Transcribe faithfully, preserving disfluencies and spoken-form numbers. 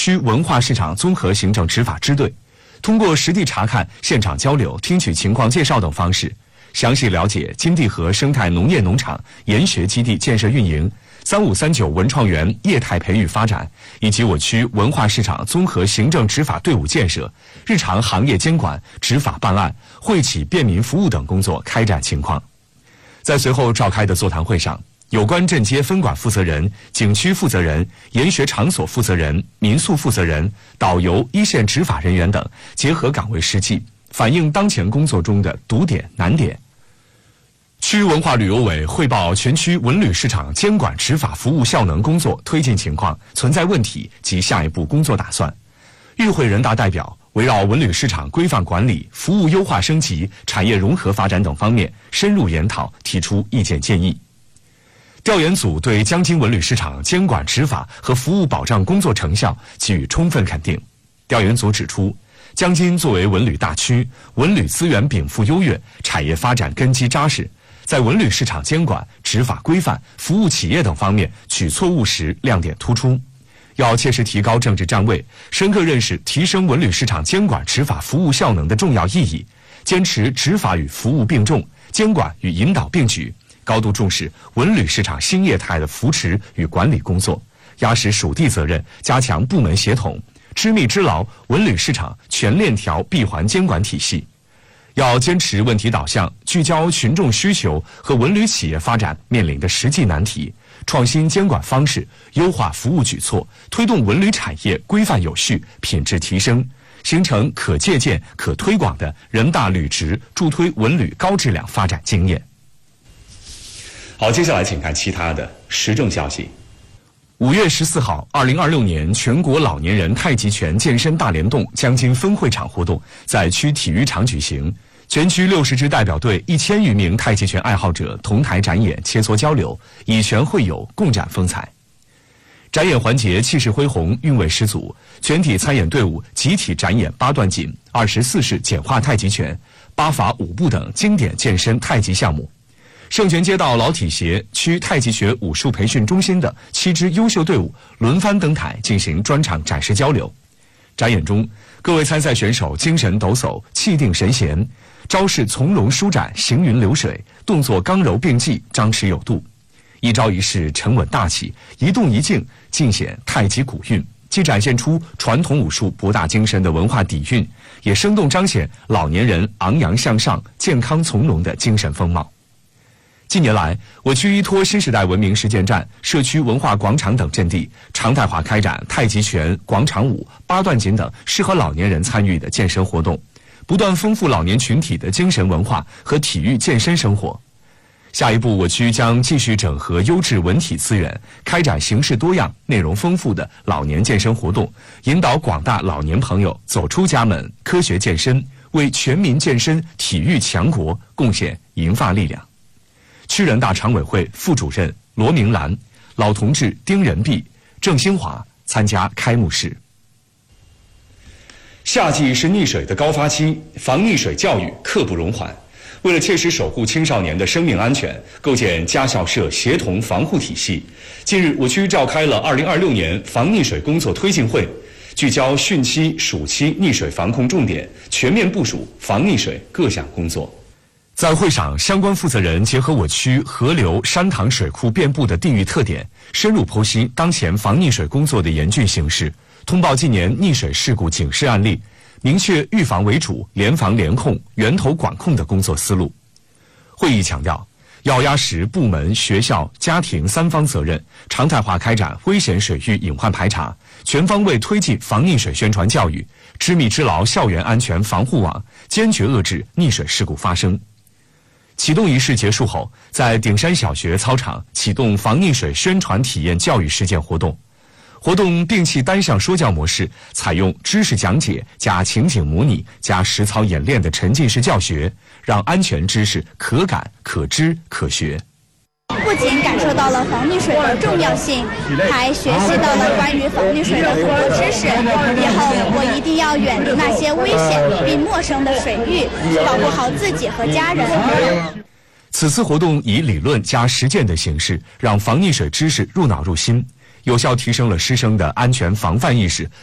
区文化市场综合行政执法支队，通过实地查看、现场交流、听取情况介绍等方式，详细了解金地河生态农业农场研学基地建设运营、三五三九文创园业态培育发展，以及我区文化市场综合行政执法队伍建设、日常行业监管、执法办案、惠企便民服务等工作开展情况。在随后召开的座谈会上，有关镇街分管负责人、景区负责人、研学场所负责人、民宿负责人、导游、一线执法人员等结合岗位实际，反映当前工作中的堵点难点。区文化旅游委汇报全区文旅市场监管执法服务效能工作推进情况、存在问题及下一步工作打算。与会人大代表围绕文旅市场规范管理、服务优化升级、产业融合发展等方面深入研讨，提出意见建议。调研组对江津文旅市场监管执法和服务保障工作成效给予充分肯定。调研组指出，江津作为文旅大区，文旅资源禀赋优越，产业发展根基扎实，在文旅市场监管、执法规范、服务企业等方面举措务实，亮点突出。要切实提高政治站位，深刻认识提升文旅市场监管执法服务效能的重要意义，坚持执法与服务并重，监管与引导并举，高度重视文旅市场新业态的扶持与管理工作，压实属地责任，加强部门协同，织密织牢文旅市场全链条闭环监管体系。要坚持问题导向，聚焦群众需求和文旅企业发展面临的实际难题，创新监管方式，优化服务举措，推动文旅产业规范有序、品质提升，形成可借鉴、可推广的人大履职助推文旅高质量发展经验。好，接下来请看其他的时政消息。五月十四号，二零二六年全国老年人太极拳健身大联动江津分会场活动在区体育场举行。全区六十支代表队一千余名太极拳爱好者同台展演、切磋交流，以拳会友，共展风采。展演环节气势恢宏，韵味十足。全体参演队伍集体展演八段锦、二十四式简化太极拳、八法五步等经典健身太极项目。圣泉街道老体协区太极学武术培训中心的七支优秀队伍轮番登台进行专场展示交流。展演中，各位参赛选手精神抖擞，气定神闲，招式从容舒展，行云流水，动作刚柔并济，张弛有度，一招一式沉稳大气，一动一静尽显太极古韵，既展现出传统武术博大精深的文化底蕴，也生动彰显老年人昂扬向上、健康从容的精神风貌。近年来，我区依托新时代文明实践站、社区文化广场等阵地，常态化开展太极拳、广场舞、八段锦等适合老年人参与的健身活动，不断丰富老年群体的精神文化和体育健身生活。下一步，我区将继续整合优质文体资源，开展形式多样、内容丰富的老年健身活动，引导广大老年朋友走出家门，科学健身，为全民健身体育强国贡献银发力量。区人大常委会副主任罗明兰、老同志丁仁弼、郑新华参加开幕式。夏季是溺水的高发期，防溺水教育刻不容缓。为了切实守护青少年的生命安全，构建家校社协同防护体系，近日我区召开了二零二六年防溺水工作推进会，聚焦汛期、暑期溺水防控重点，全面部署防溺水各项工作。在会上，相关负责人结合我区河流、山塘水库遍布的地域特点，深入剖析当前防溺水工作的严峻形势，通报近年溺水事故警示案例，明确预防为主、联防联控、源头管控的工作思路。会议强调，要压实部门、学校、家庭三方责任，常态化开展危险水域隐患排查，全方位推进防溺水宣传教育，织密织牢校园安全防护网，坚决遏制溺水事故发生。启动仪式结束后，在顶山小学操场启动防溺水宣传体验教育实践活动。活动摒弃单向说教模式，采用知识讲解加情景模拟加实操演练的沉浸式教学，让安全知识可感、可知、可学。 不仅感受到了防溺水的重要性，还学习到了关于防溺水的很多知识。以后我一定要远离那些危险并陌生的水域，保护好自己和家人。 此次活动以理论加实践的形式，让防溺水知识入脑入心，有效提升了师生的安全防范意识